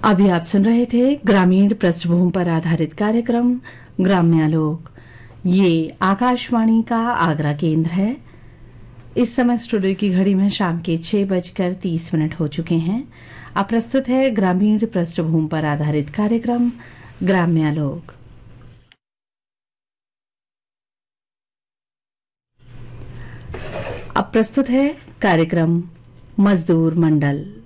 अभी आप सुन रहे थे ग्रामीण पृष्ठभूमि पर आधारित कार्यक्रम ग्राम्यालोक। ये आकाशवाणी का आगरा केंद्र है। इस समय स्टूडियो की घड़ी में शाम के 6:30 हो चुके हैं। अब प्रस्तुत है ग्रामीण पृष्ठभूमि पर आधारित कार्यक्रम ग्राम्यालोक। अब प्रस्तुत है कार्यक्रम मजदूर मंडल।